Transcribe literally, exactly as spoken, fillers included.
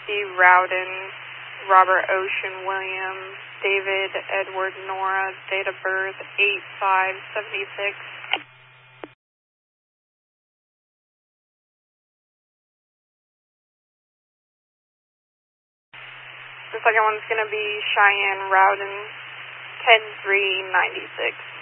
Steve Rowden, Robert Ocean William, David Edward Nora, date of birth eight five seventy-six. The second one's going to be Cheyenne Rowden, ten three ninety-six.